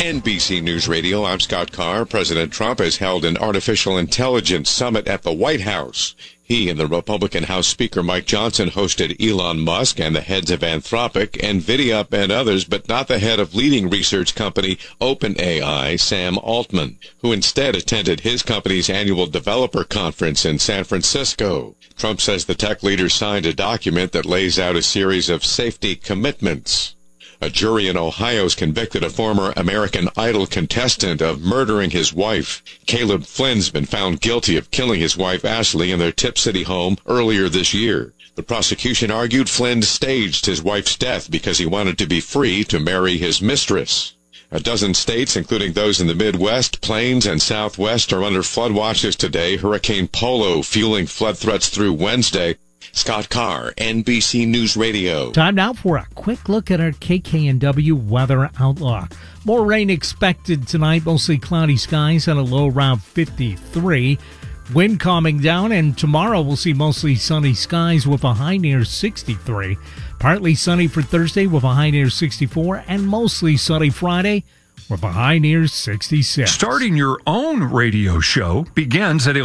NBC News Radio, I'm Scott Carr. President Trump has held an artificial intelligence summit at the White House. He and the Republican House Speaker Mike Johnson hosted Elon Musk and the heads of Anthropic, NVIDIA, and others, but not the head of leading research company OpenAI, Sam Altman, who instead attended his company's annual developer conference in San Francisco. Trump says the tech leader signed a document that lays out a series of safety commitments. A jury in Ohio has convicted a former American Idol contestant of murdering his wife. Caleb Flynn's been found guilty of killing his wife Ashley in their Tip City home earlier this year. The prosecution argued Flynn staged his wife's death because he wanted to be free to marry his mistress. A dozen states, including those in the Midwest, Plains, and Southwest, are under flood watches today. Hurricane Polo fueling flood threats through Wednesday. Scott Carr, NBC News Radio. Time now for a quick look at our KKNW weather outlook. More rain expected tonight, mostly cloudy skies and a low around 53. Wind calming down, and tomorrow we'll see mostly sunny skies with a high near 63. Partly sunny for Thursday with a high near 64, and mostly sunny Friday with a high near 66. Starting your own radio show begins at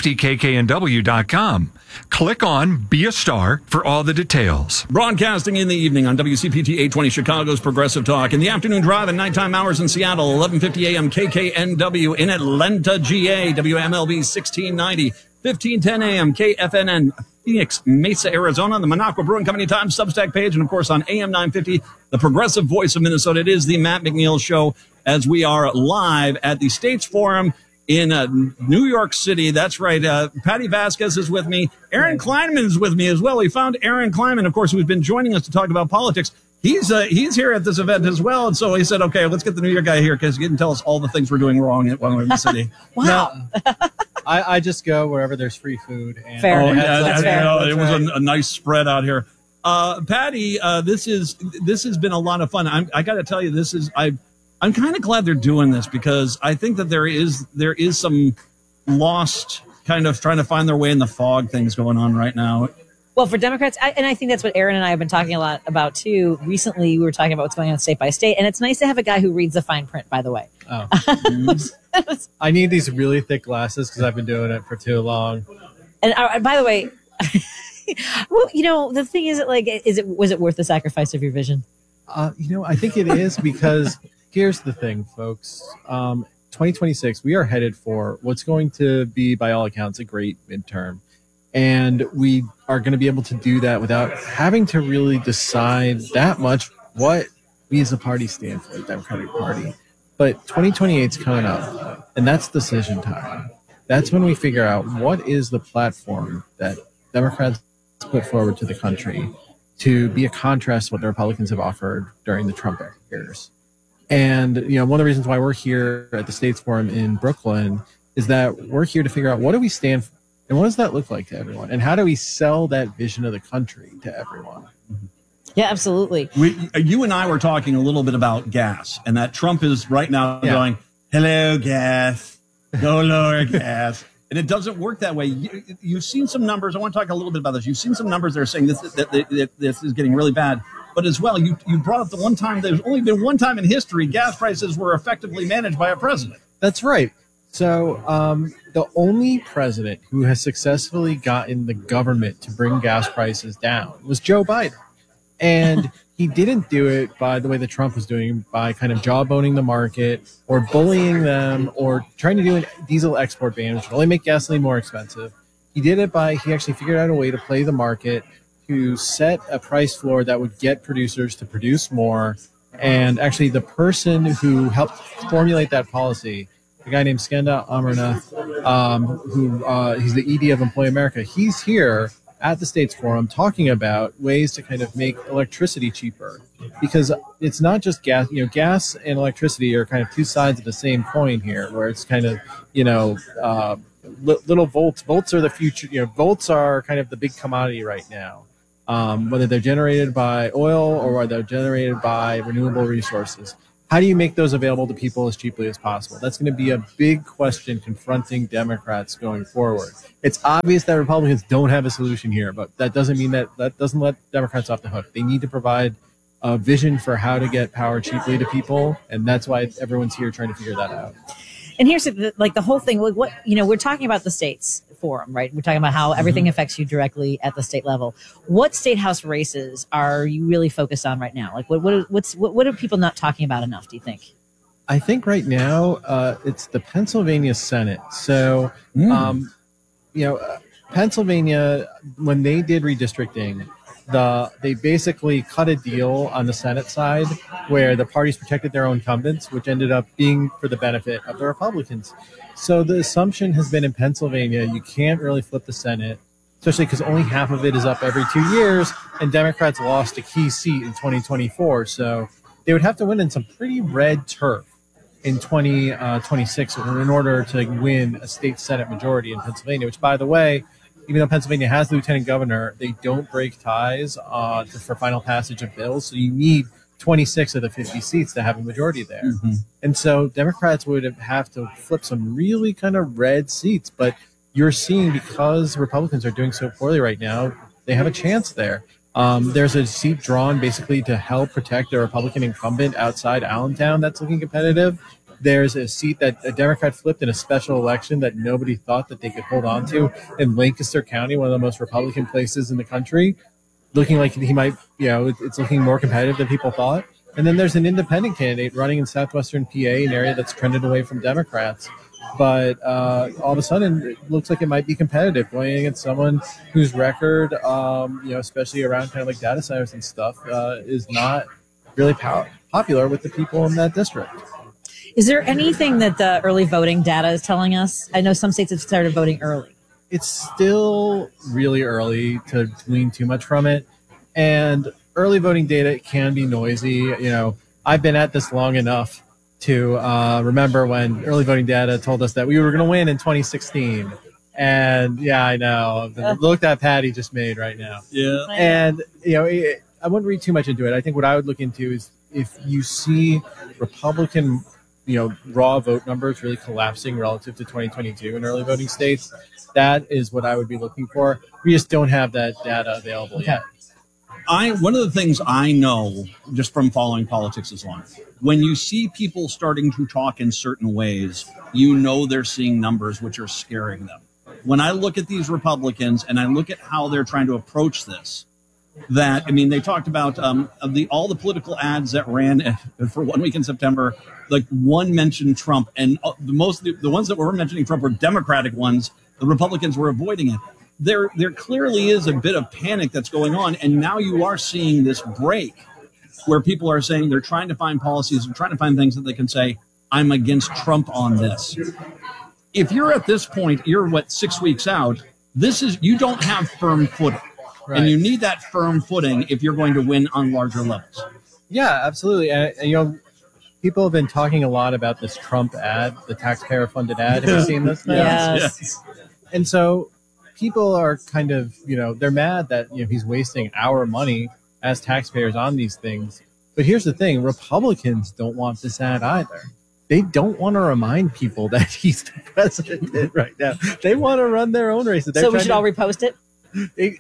1150kknw.com. Click on Be a Star for all the details. Broadcasting in the evening on WCPT 820 Chicago's Progressive Talk. In the afternoon drive and nighttime hours in Seattle, 1150 a.m. KKNW. In Atlanta, GA, WMLB 1690, 1510 a.m. KFNN. Phoenix, Mesa, Arizona, the Minocqua Brewing Company Times Substack page, and of course on AM 950, the Progressive Voice of Minnesota. It is the Matt McNeil Show as we are live at the States Forum in New York City. That's right. Patty Vasquez is with me. Aaron Kleinman is with me as well. We found Aaron Kleinman, of course, who's been joining us to talk about politics. He's here at this event as well, and so he said, "Okay, let's get the New York guy here because he can tell us all the things we're doing wrong while we're in the city." Wow. No, I just go wherever there's free food. And fair. Oh, yeah, that's fair. It was right. a nice spread out here. Patty, this has been a lot of fun. I got to tell you, I'm kind of glad they're doing this because I think that there is some lost kind of trying to find their way in the fog things going on right now. Well, for Democrats, and I think that's what Aaron and I have been talking a lot about, too. Recently, we were talking about what's going on state by state, and it's nice to have a guy who reads the fine print, by the way. Oh. I need these really thick glasses because I've been doing it for too long. And by the way, well, the thing is, was it worth the sacrifice of your vision? I think it is because here's the thing, folks. 2026, we are headed for what's going to be, by all accounts, a great midterm. And we are going to be able to do that without having to really decide that much what we as a party stand for, the Democratic Party. But 2028 is coming up, and that's decision time. That's when we figure out what is the platform that Democrats put forward to the country to be a contrast to what the Republicans have offered during the Trump years. And, one of the reasons why we're here at the States Forum in Brooklyn is that we're here to figure out what do we stand for. And what does that look like to everyone? And how do we sell that vision of the country to everyone? Yeah, absolutely. You and I were talking a little bit about gas, and that Trump is right now going, hello, gas, go lower gas. And it doesn't work that way. You've seen some numbers. I want to talk a little bit about this. You've seen some numbers that are saying that this is getting really bad. But as well, you brought up the one time, there's only been one time in history gas prices were effectively managed by a president. That's right. So the only president who has successfully gotten the government to bring gas prices down was Joe Biden. And he didn't do it by the way that Trump was doing, by kind of jawboning the market or bullying them or trying to do a diesel export ban, which would only make gasoline more expensive. He did it he actually figured out a way to play the market, to set a price floor that would get producers to produce more. And actually the person who helped formulate that policy, a guy named Skanda Amarnath, he's the ED of Employ America. He's here at the States Forum talking about ways to kind of make electricity cheaper, because it's not just gas. Gas and electricity are kind of two sides of the same coin here, where it's kind of, little volts. Volts are the future. Volts are kind of the big commodity right now, whether they're generated by oil or whether they're generated by renewable resources. How do you make those available to people as cheaply as possible? That's going to be a big question confronting Democrats going forward. It's obvious that Republicans don't have a solution here, but that doesn't mean that doesn't let Democrats off the hook. They need to provide a vision for how to get power cheaply to people, and that's why everyone's here trying to figure that out. And here's the whole thing. What we're talking about the states forum, right? We're talking about how everything affects you directly at the state level. What state house races are you really focused on right now? Like, what are people not talking about enough? Do you think? I think right now it's the Pennsylvania Senate. So, Pennsylvania, when they did redistricting, they basically cut a deal on the Senate side where the parties protected their own incumbents, which ended up being for the benefit of the Republicans. So the assumption has been in Pennsylvania, you can't really flip the Senate, especially because only half of it is up every 2 years, and Democrats lost a key seat in 2024. So they would have to win in some pretty red turf in 2026 in order to win a state Senate majority in Pennsylvania, which, by the way, even though Pennsylvania has the lieutenant governor, they don't break ties for final passage of bills. So you need 26 of the 50 seats to have a majority there. Mm-hmm. And so Democrats would have to flip some really kind of red seats. But you're seeing, because Republicans are doing so poorly right now, they have a chance there. There's a seat drawn basically to help protect a Republican incumbent outside Allentown that's looking competitive. There's a seat that a Democrat flipped in a special election that nobody thought that they could hold on to in Lancaster County, one of the most Republican places in the country, looking like he might, it's looking more competitive than people thought. And then there's an independent candidate running in southwestern PA, an area that's trended away from Democrats. But all of a sudden, it looks like it might be competitive going against someone whose record, especially around kind of like data centers and stuff, is not really popular with the people in that district. Is there anything that the early voting data is telling us? I know some states have started voting early. It's still really early to glean too much from it. And early voting data can be noisy. I've been at this long enough to remember when early voting data told us that we were going to win in 2016. And yeah, I know. Look that Patty just made right now. Yeah. And, I wouldn't read too much into it. I think what I would look into is if you see Republican raw vote numbers really collapsing relative to 2022 in early voting states, that is what I would be looking for. We just don't have that data available yet. One of the things I know just from following politics as long, when you see people starting to talk in certain ways, they're seeing numbers which are scaring them. When I look at these Republicans and I look at how they're trying to approach this, they talked about all the political ads that ran for 1 week in September, like one mentioned Trump, and the ones that were mentioning Trump were Democratic ones. The Republicans were avoiding it. There clearly is a bit of panic that's going on, and now you are seeing this break where people are saying they're trying to find policies, they're trying to find things that they can say, I'm against Trump on this. If you're at this point, you're 6 weeks out, you don't have firm footing. Right. And you need that firm footing if you're going to win on larger levels. Yeah, absolutely. And people have been talking a lot about this Trump ad, the taxpayer-funded ad. Have you seen this? Yes. And so people are kind of, they're mad that he's wasting our money as taxpayers on these things. But here's the thing: Republicans don't want this ad either. They don't want to remind people that he's the president right now. They want to run their own races. So we should all repost it. Hey,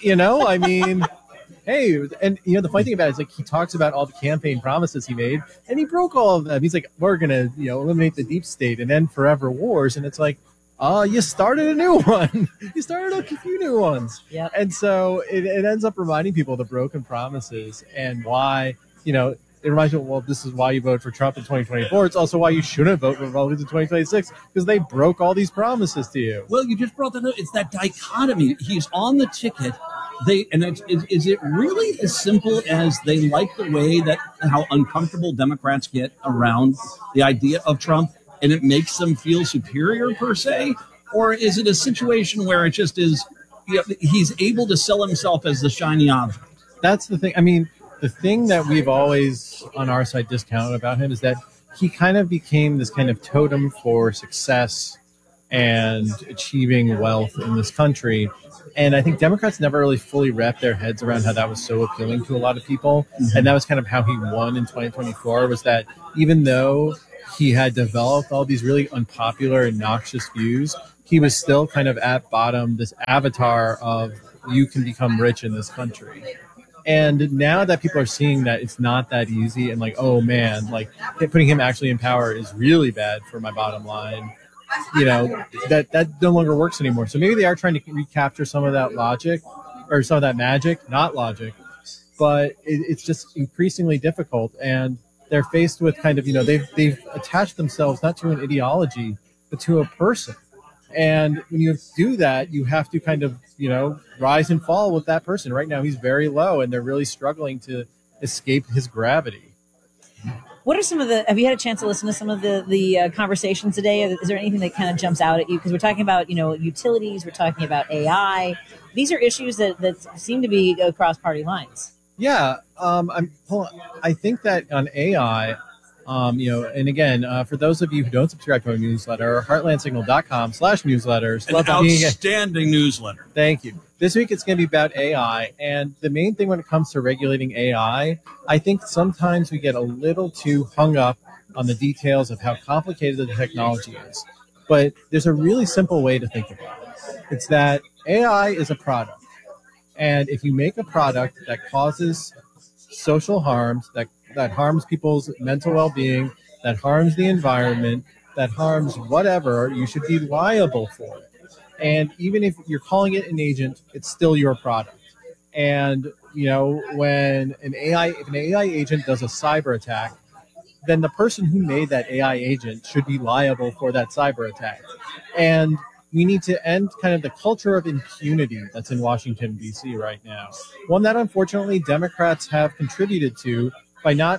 and the funny thing about it is, like, he talks about all the campaign promises he made, and he broke all of them. He's like, we're gonna eliminate the deep state and end forever wars, and it's like, you started a new one. You started a few new ones. Yep. And so it ends up reminding people of the broken promises and why it reminds you, well, this is why you vote for Trump in 2024. It's also why you shouldn't vote for Republicans in 2026, because they broke all these promises to you. Well, you just brought that up. It's that dichotomy. He's on the ticket. Is it really as simple as they like the way that how uncomfortable Democrats get around the idea of Trump, and it makes them feel superior per se? Or is it a situation where it just is, he's able to sell himself as the shiny object? That's the thing. I mean, the thing that we've always on our side discounted about him is that he kind of became this kind of totem for success and achieving wealth in this country. And I think Democrats never really fully wrapped their heads around how that was so appealing to a lot of people. Mm-hmm. And that was kind of how he won in 2024, was that even though he had developed all these really unpopular and noxious views, he was still kind of at bottom this avatar of you can become rich in this country. And now that people are seeing that it's not that easy and like, oh man, like putting him actually in power is really bad for my bottom line, that no longer works anymore. So maybe they are trying to recapture some of that logic or some of that magic, not logic, but it's just increasingly difficult. And they're faced with kind of, they've attached themselves not to an ideology, but to a person. And when you do that, you have to kind of, rise and fall with that person. Right now, he's very low, and they're really struggling to escape his gravity. What are some of have you had a chance to listen to some of the conversations today? Is there anything that kind of jumps out at you? Because we're talking about, utilities, we're talking about AI. These are issues that seem to be across party lines. Yeah. I think that on AI, and again, for those of you who don't subscribe to our newsletter, heartlandsignal.com/newsletters. An outstanding newsletter. Thank you. This week it's going to be about AI. And the main thing when it comes to regulating AI, I think sometimes we get a little too hung up on the details of how complicated the technology is. But there's a really simple way to think about it. It's that AI is a product. And if you make a product that causes social harms, that harms people's mental well-being, that harms the environment, that harms whatever, you should be liable for it. And even if you're calling it an agent, it's still your product. And, when if an AI agent does a cyber attack, then the person who made that AI agent should be liable for that cyber attack. And we need to end kind of the culture of impunity that's in Washington, D.C. right now. One that, unfortunately, Democrats have contributed to by not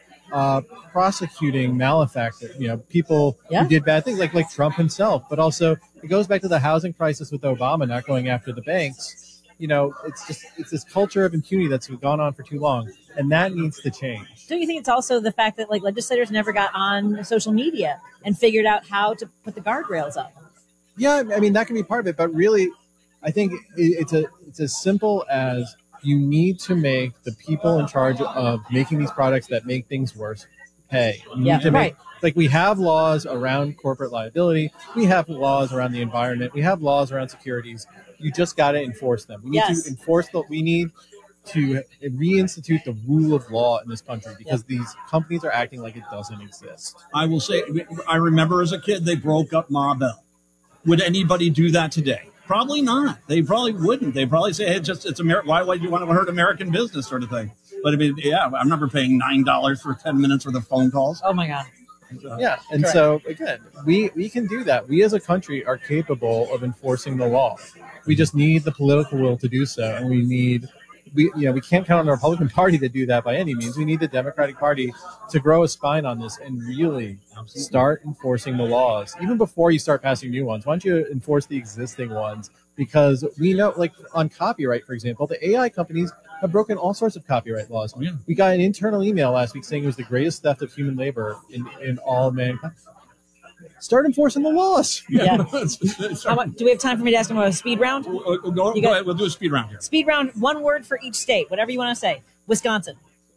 prosecuting malefactors, people who did bad things, like Trump himself. But also, it goes back to the housing crisis with Obama not going after the banks. It's this culture of impunity that's gone on for too long, and that needs to change. Don't you think it's also the fact that legislators never got on social media and figured out how to put the guardrails up? Yeah, I mean, that can be part of it, but really, I think it's as simple as you need to make the people in charge of making these products that make things worse pay. You need to make, we have laws around corporate liability, we have laws around the environment, we have laws around securities. You just got to enforce them. We need to enforce we need to reinstitute the rule of law in this country because these companies are acting like it doesn't exist. I will say, I remember as a kid, they broke up Ma Bell. Would anybody do that today? Probably not. They probably wouldn't. They probably say, hey, it's America. Why do you want to hurt American business sort of thing? But I mean, I remember paying $9 for 10 minutes worth of phone calls. Oh my God. Yeah. And so again, we can do that. We as a country are capable of enforcing the law. We just need the political will to do so. And we can't count on the Republican Party to do that by any means. We need the Democratic Party to grow a spine on this and really start enforcing the laws, even before you start passing new ones. Why don't you enforce the existing ones? Because we know, on copyright, for example, the AI companies have broken all sorts of copyright laws. Oh, yeah. We got an internal email last week saying it was the greatest theft of human labor in all of mankind. Start enforcing the laws. Yeah. Do we have time for me to ask him a speed round? Go ahead. We'll do a speed round here. Speed round, one word for each state, whatever you want to say. Wisconsin.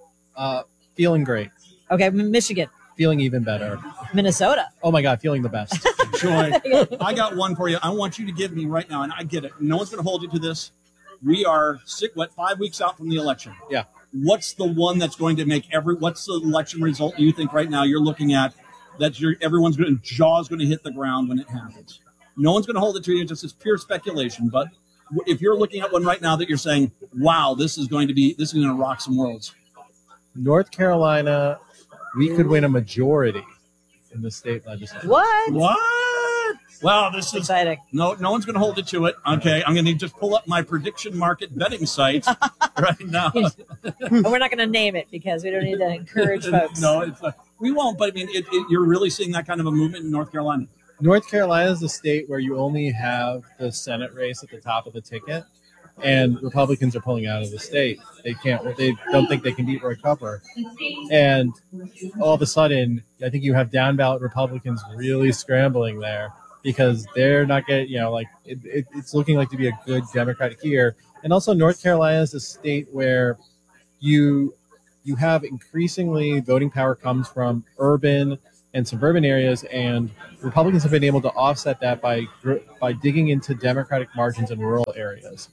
Feeling great. Okay, Michigan. Feeling even better. Minnesota. Oh my God, feeling the best. Joy, I got one for you. I want you to give me right now, and I get it. No one's going to hold you to this. We are 5 weeks out from the election. Yeah. What's the one that's going to make what's the election result you think right now you're looking at that everyone's jaw's going to hit the ground when it happens? No one's going to hold it to you. Just it's pure speculation. But if you're looking at one right now that you're saying, wow, this is going to rock some worlds. North Carolina, we could win a majority in the state legislature. What? Wow, this is exciting. No one's going to hold it to it. Okay, I'm going to just pull up my prediction market betting site right now. And we're not going to name it because we don't need to encourage folks. No, we won't. But I mean, you're really seeing that kind of a movement in North Carolina. North Carolina is a state where you only have the Senate race at the top of the ticket, and Republicans are pulling out of the state. They don't think they can beat Roy Cooper. And all of a sudden, I think you have down ballot Republicans really scrambling there because they're not getting, it's looking like to be a good Democratic year. And also North Carolina is a state where you have increasingly voting power comes from urban and suburban areas, and Republicans have been able to offset that by digging into Democratic margins in rural areas.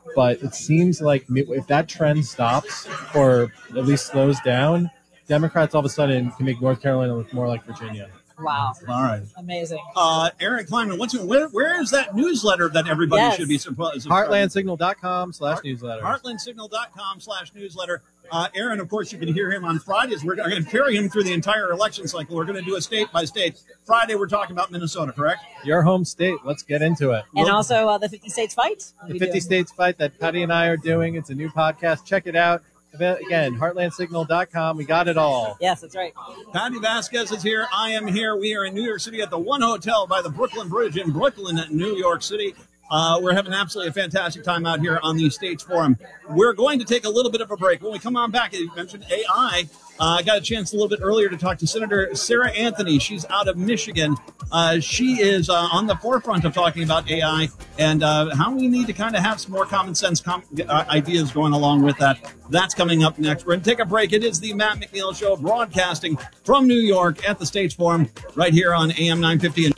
But it seems like if that trend stops or at least slows down, Democrats all of a sudden can make North Carolina look more like Virginia. Wow. All right. Amazing. Aaron Kleinman, where is that newsletter that everybody should be supposed to? Heartlandsignal.com/newsletter. Heartlandsignal.com/newsletter. Aaron, of course, you can hear him on Fridays. We're going to carry him through the entire election cycle. We're going to do a state by state. Friday, we're talking about Minnesota, correct? Your home state. Let's get into it. And also the 50 States Fight. The 50 States Fight that Patty and I are doing. It's a new podcast. Check it out. Again, heartlandsignal.com. We got it all. Yes, that's right. Patty Vasquez is here. I am here. We are in New York City at the One Hotel by the Brooklyn Bridge in Brooklyn, New York City. We're having absolutely a fantastic time out here on the States Forum. We're going to take a little bit of a break. When we come on back, you mentioned AI. I got a chance a little bit earlier to talk to Senator Sarah Anthony. She's out of Michigan. She is on the forefront of talking about AI and how we need to kind of have some more common sense ideas going along with that. That's coming up next. We're going to take a break. It is the Matt McNeil Show, broadcasting from New York at the States Forum right here on AM 950.